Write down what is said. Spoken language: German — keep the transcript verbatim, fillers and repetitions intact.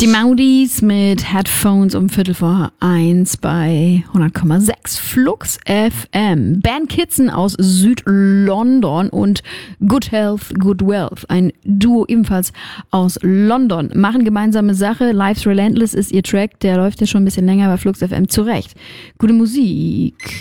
Die Maudis mit Headphones um Viertel vor eins bei hundert Komma sechs Flux F M. Ben Kitson aus Südlondon und Good Health, Good Wealth, ein Duo ebenfalls aus London, machen gemeinsame Sache. Life's Relentless ist ihr Track, der läuft ja schon ein bisschen länger bei Flux F M zurecht. Gute Musik.